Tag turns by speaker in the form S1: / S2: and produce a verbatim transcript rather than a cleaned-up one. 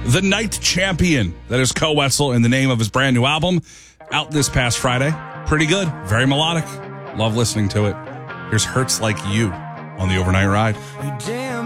S1: The Night Champion. That is Ko Wetzel in the name of his brand new album. Out this past Friday. Pretty good. Very melodic. Love listening to it. Here's Hurts Like You on the Overnight Ride.